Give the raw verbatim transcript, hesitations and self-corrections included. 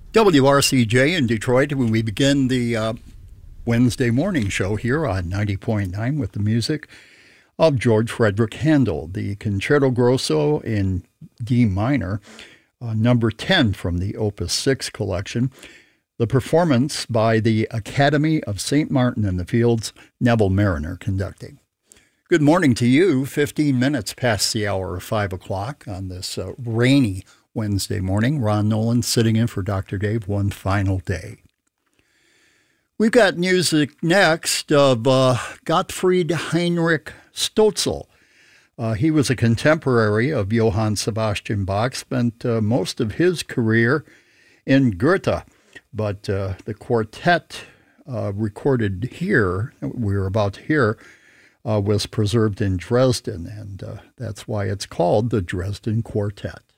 W R C J in Detroit, when we begin the uh, Wednesday morning show here on ninety point nine with the music of George Frederick Handel, the Concerto Grosso in D minor, uh, number ten from the Opus six collection. The performance by the Academy of Saint Martin in the Fields, Neville Mariner conducting. Good morning to you, fifteen minutes past the hour of five o'clock on this uh, rainy Wednesday morning. Ron Nolan sitting in for Doctor Dave one final day. We've got music next of uh, Gottfried Heinrich Stölzl. Uh, he was a contemporary of Johann Sebastian Bach, spent uh, most of his career in Goethe, but uh, the quartet uh, recorded here, we were about to hear, uh, was preserved in Dresden, and uh, that's why it's called the Dresden Quartet.